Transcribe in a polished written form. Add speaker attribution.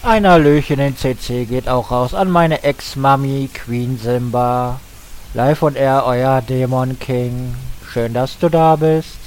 Speaker 1: Ein Hallöchen in CC geht auch raus an meine Ex-Mami Queen Simba. Live und Air, euer Dämon King. Schön, dass du da bist.